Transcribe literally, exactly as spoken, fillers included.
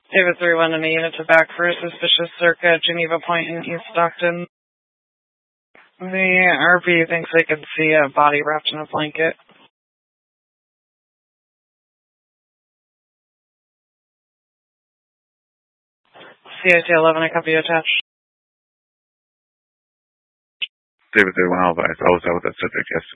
David three one and a unit to back for a suspicious circa Geneva Point in East Stockton. The R P thinks they can see a body wrapped in a blanket. C I T eleven, I copy you attached. David three one, I'll advise. I was out with that subject, yes.